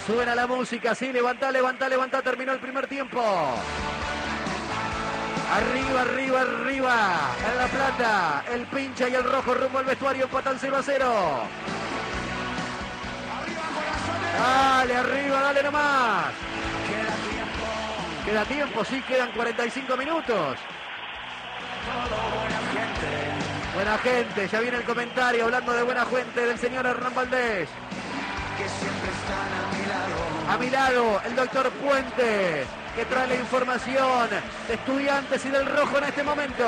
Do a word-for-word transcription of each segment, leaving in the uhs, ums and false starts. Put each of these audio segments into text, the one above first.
Suena la música, sí, levantá, levantá, levantá, terminó el primer tiempo. Arriba, arriba, arriba, en La Plata, el pincha y el rojo rumbo al vestuario, empatan cero a cero. Dale, arriba, dale nomás. Queda tiempo. Queda tiempo, sí, quedan cuarenta y cinco minutos. Todo buena gente. Buena gente, ya viene el comentario hablando de buena gente del señor Hernán Valdés. Que siempre están a mi lado. A mi lado, el doctor Puente, que trae la información de Estudiantes y del Rojo en este momento.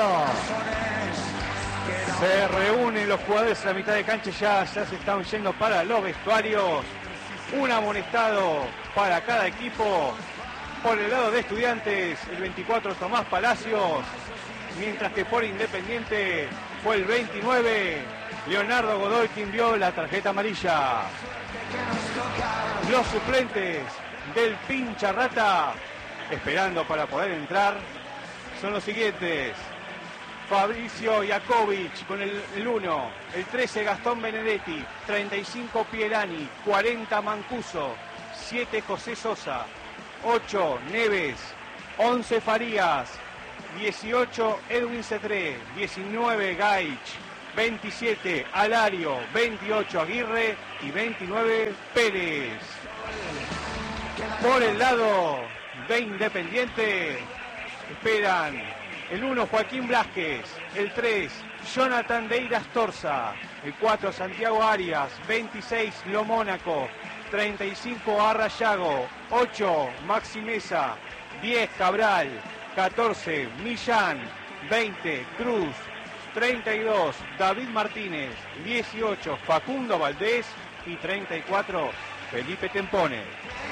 Se reúnen los jugadores a la mitad de cancha, ya, ya se están yendo para los vestuarios. Un amonestado para cada equipo. Por el lado de Estudiantes, el veinticuatro Tomás Palacios, mientras que por Independiente fue el veintinueve Leonardo Godoy quien vio la tarjeta amarilla. Los suplentes del pincha rata, esperando para poder entrar, son los siguientes: Fabricio Iakovic con el uno, el trece Gastón Benedetti, treinta y cinco Pierani, cuarenta Mancuso, siete José Sosa, ocho Neves, once Farías, dieciocho Edwin Cetré, diecinueve Gaich, veintisiete Alario, veintiocho Aguirre y veintinueve Pérez. Por el lado de Independiente esperan el uno Joaquín Blázquez, el tres Jonathan Deiras Torza, el cuatro Santiago Arias, veintiséis Lo Mónaco, treinta y cinco Arrayago, ocho Maxi Mesa, diez Cabral, catorce Millán, veinte Cruz, treinta y dos David Martínez, dieciocho Facundo Valdés y treinta y cuatro Felipe Tempone.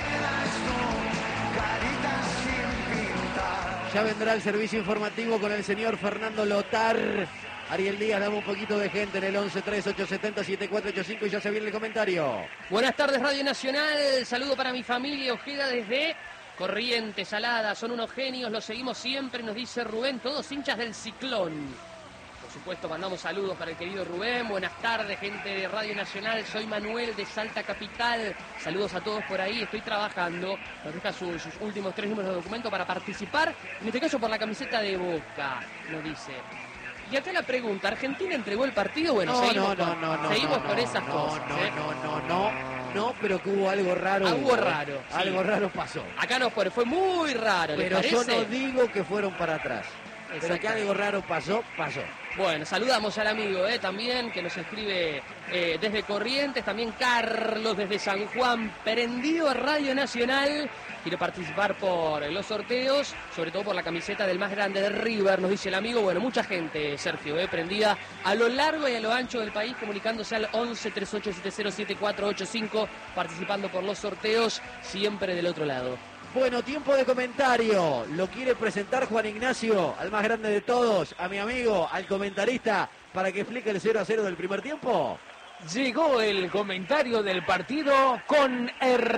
Ya vendrá el servicio informativo con el señor Fernando Lotar. Ariel Díaz, dame un poquito de gente en el once tres ocho siete cero siete cuatro ocho cinco y ya se viene el comentario. Buenas tardes, Radio Nacional. Saludo para mi familia Ojeda desde Corrientes, Salada. Son unos genios, los seguimos siempre, nos dice Rubén, todos hinchas del Ciclón. Por supuesto, mandamos saludos para el querido Rubén. Buenas tardes, gente de Radio Nacional. Soy Manuel de Salta Capital. Saludos a todos por ahí. Estoy trabajando. Nos deja su, sus últimos tres números de documento para participar. En este caso, por la camiseta de Boca, nos dice. Y acá la pregunta, ¿Argentina entregó el partido? Bueno, no, seguimos, no, con, no, no, seguimos no, con no, esas no, cosas. No, ¿eh? no, no, no, no, pero que hubo algo raro. Algo raro. Sí. Algo raro pasó. Acá nos pone, fue muy raro. ¿Les Pero parece? yo no digo que fueron para atrás. Pero que algo raro pasó, pasó. Bueno, saludamos al amigo eh, también que nos escribe eh, desde Corrientes, también Carlos desde San Juan, prendido a Radio Nacional, quiere participar por los sorteos, sobre todo por la camiseta del más grande de River, nos dice el amigo. Bueno, mucha gente, Sergio, eh, prendida a lo largo y a lo ancho del país, comunicándose al once tres ocho siete cero siete cuatro ocho cinco, participando por los sorteos, siempre del otro lado. Bueno, tiempo de comentario. Lo quiere presentar Juan Ignacio, al más grande de todos, a mi amigo, al comentarista, para que explique el cero a cero del primer tiempo. Llegó el comentario del partido con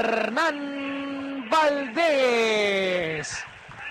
Hernán Valdés.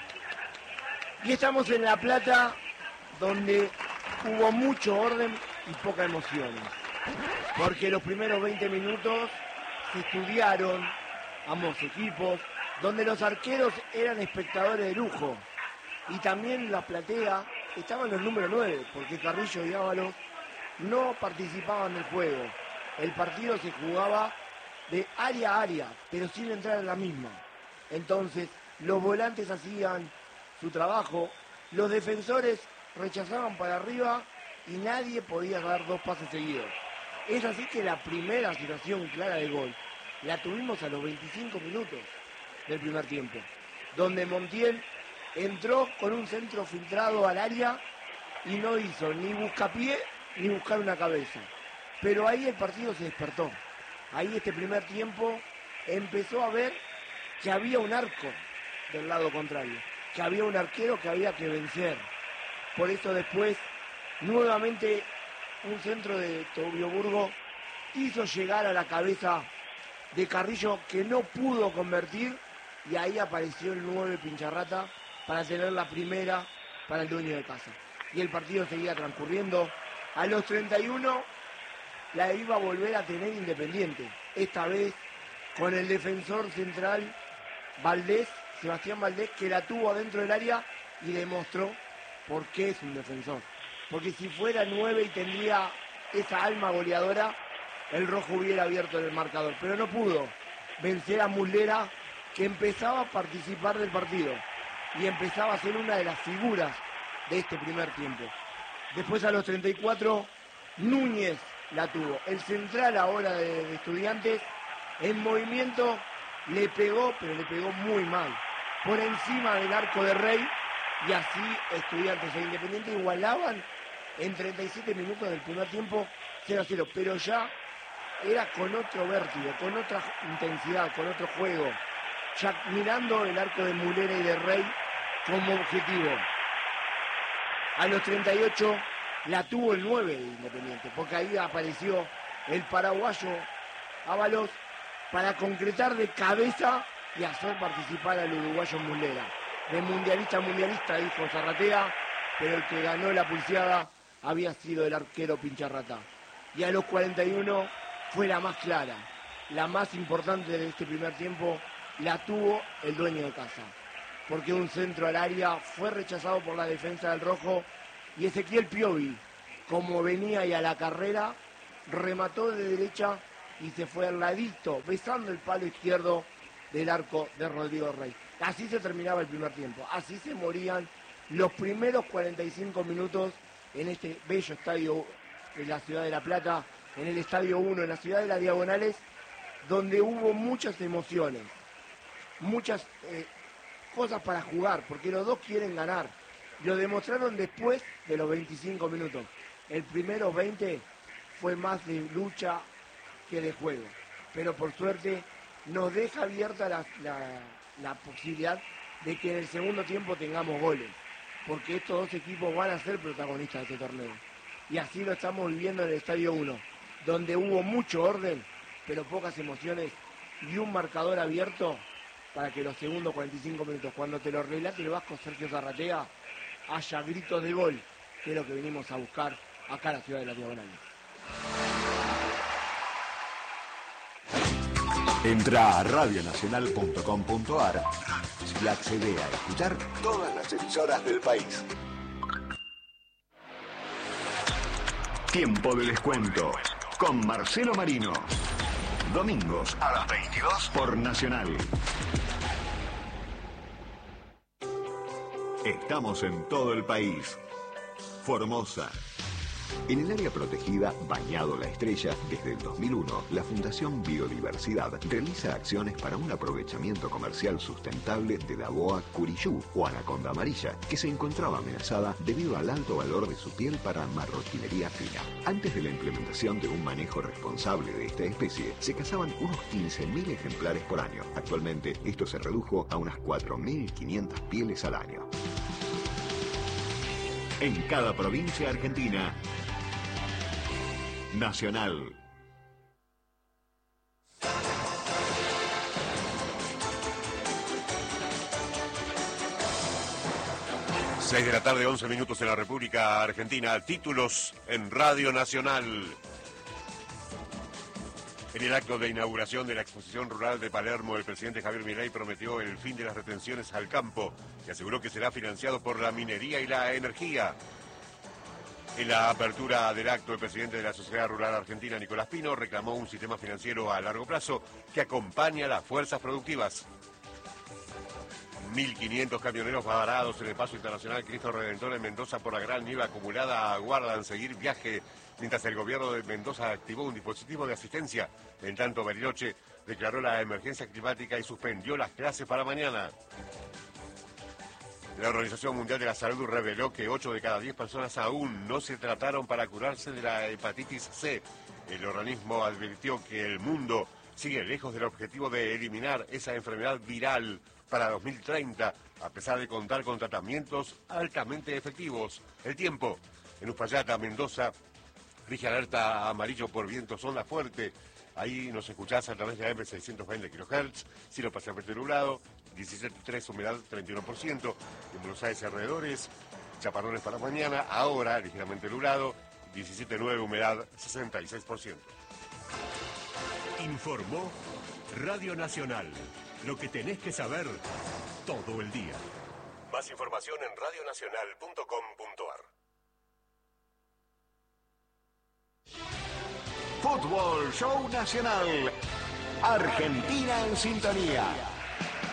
Y estamos en La Plata, donde hubo mucho orden y poca emoción. Porque los primeros veinte minutos se estudiaron ambos equipos, donde los arqueros eran espectadores de lujo. Y también en la platea estaban los números nueve, porque Carrillo y Ábalos no participaban del juego. El partido se jugaba de área a área, pero sin entrar en la misma. Entonces, los volantes hacían su trabajo, los defensores rechazaban para arriba y nadie podía dar dos pases seguidos. Es así que la primera situación clara de gol la tuvimos a los veinticinco minutos del primer tiempo, donde Montiel entró con un centro filtrado al área y no hizo ni buscapié ni buscar una cabeza. Pero ahí el partido se despertó. Ahí este primer tiempo empezó a ver que había un arco del lado contrario, que había un arquero que había que vencer. Por eso después, nuevamente, un centro de Tobio Burgo hizo llegar a la cabeza de Carrillo, que no pudo convertir, y ahí apareció el nueve Pincharrata para tener la primera para el dueño de casa. Y el partido seguía transcurriendo. A los treinta y uno la iba a volver a tener Independiente, esta vez con el defensor central Valdés, Sebastián Valdés, que la tuvo adentro del área y demostró por qué es un defensor. Porque si fuera nueve y tendría esa alma goleadora, el rojo hubiera abierto el marcador, pero no pudo vencer a Muslera, que empezaba a participar del partido y empezaba a ser una de las figuras de este primer tiempo. Después a los treinta y cuatro, Núñez la tuvo. El central ahora de, de Estudiantes, en movimiento, le pegó, pero le pegó muy mal, por encima del arco de Rey, y así Estudiantes e Independiente igualaban en treinta y siete minutos del primer tiempo cero a cero, pero ya era con otro vértigo, con otra intensidad, con otro juego, ya mirando el arco de Mulera y de Rey como objetivo. A los treinta y ocho la tuvo el nueve de Independiente, porque ahí apareció el paraguayo Ábalos para concretar de cabeza y hacer participar al uruguayo Mulera. De mundialista a mundialista, dijo Zarratea, pero el que ganó la pulseada había sido el arquero Pincharratá. Y a los cuarenta y uno fue la más clara, la más importante de este primer tiempo, la tuvo el dueño de casa. Porque un centro al área fue rechazado por la defensa del rojo y Ezequiel Piovi, como venía y a la carrera, remató de derecha y se fue al ladito, besando el palo izquierdo del arco de Rodrigo Rey. Así se terminaba el primer tiempo, así se morían los primeros cuarenta y cinco minutos en este bello estadio de la ciudad de La Plata, en el Estadio uno, en la ciudad de las Diagonales, donde hubo muchas emociones, muchas eh, cosas para jugar, porque los dos quieren ganar. Lo demostraron después de los veinticinco minutos. El primero veinte fue más de lucha que de juego, pero por suerte nos deja abierta la, la, la posibilidad de que en el segundo tiempo tengamos goles, porque estos dos equipos van a ser protagonistas de este torneo. Y así lo estamos viviendo en el Estadio uno, donde hubo mucho orden, pero pocas emociones y un marcador abierto para que los segundos cuarenta y cinco minutos, cuando te lo relate el vasco Sergio Zarratea, haya gritos de gol, que es lo que venimos a buscar acá en la ciudad de las Diagonales. Entra a radio nacional punto com punto a r y accede a escuchar todas las emisoras del país. Tiempo de descuento con Marcelo Marino. Domingos a las veintidós por Nacional. Estamos en todo el país. Formosa. En el área protegida Bañado La Estrella, desde el dos mil uno, la Fundación Biodiversidad realiza acciones para un aprovechamiento comercial sustentable de la boa curiyú o anaconda amarilla, que se encontraba amenazada debido al alto valor de su piel para marroquinería fina. Antes de la implementación de un manejo responsable de esta especie, se cazaban unos quince mil ejemplares por año. Actualmente, esto se redujo a unas cuatro mil quinientas pieles al año. En cada provincia argentina, Nacional. seis de la tarde, once minutos en la República Argentina. Títulos en Radio Nacional. En el acto de inauguración de la exposición rural de Palermo, el presidente Javier Milei prometió el fin de las retenciones al campo y aseguró que será financiado por la minería y la energía. En la apertura del acto, el presidente de la Sociedad Rural Argentina, Nicolás Pino, reclamó un sistema financiero a largo plazo que acompañe a las fuerzas productivas. mil quinientos camioneros varados en el paso internacional Cristo Redentor en Mendoza por la gran nieve acumulada aguardan seguir viaje, mientras el gobierno de Mendoza activó un dispositivo de asistencia. En tanto, Bariloche declaró la emergencia climática y suspendió las clases para mañana. La Organización Mundial de la Salud reveló que ocho de cada diez personas aún no se trataron para curarse de la hepatitis C. El organismo advirtió que el mundo sigue lejos del objetivo de eliminar esa enfermedad viral para dos mil treinta, a pesar de contar con tratamientos altamente efectivos. El tiempo. En Uspallata, Mendoza, rige alerta amarillo por vientos onda fuerte. Ahí nos escuchás a través de A M seiscientos veinte kilohertz, cielo parcialmente nublado, diecisiete punto tres, humedad treinta y uno por ciento. En Buenos Aires y alrededores, chaparrones para mañana, ahora ligeramente nublado, diecisiete punto nueve, humedad sesenta y seis por ciento. Informó Radio Nacional. Lo que tenés que saber todo el día. Más información en radio nacional punto com punto ar. Fútbol Show Nacional. Argentina en sintonía.